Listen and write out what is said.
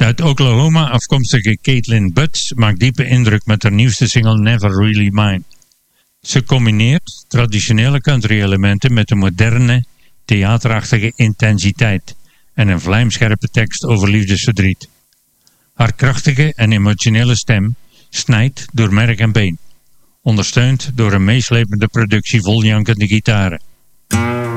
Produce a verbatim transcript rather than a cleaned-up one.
uit Oklahoma afkomstige Caitlin Butts maakt diepe indruk met haar nieuwste single Never Really Mine. Ze combineert traditionele country-elementen met een moderne, theaterachtige intensiteit en een vlijmscherpe tekst over liefdesverdriet. Haar krachtige en emotionele stem snijdt door merg en been, ondersteund door een meeslepende productie vol jankende gitaren.